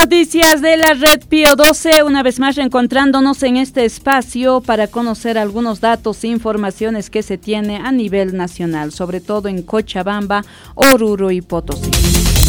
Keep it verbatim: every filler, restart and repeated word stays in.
Noticias de la red Pío doce, una vez más reencontrándonos en este espacio para conocer algunos datos e informaciones que se tiene a nivel nacional, sobre todo en Cochabamba, Oruro y Potosí.